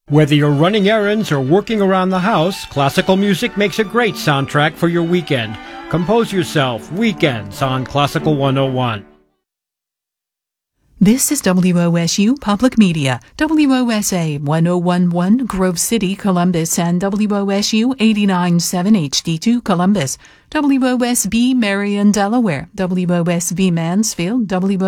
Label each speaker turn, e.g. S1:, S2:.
S1: Whether you're running errands or working around the house, classical music makes a great soundtrack for your weekend. Compose yourself Weekends on Classical 101.
S2: This is WOSU Public Media, WOSA 1011 Grove City, Columbus, and WOSU 89.7 HD2 Columbus, WOSB Marion, Delaware, WOSB Mansfield,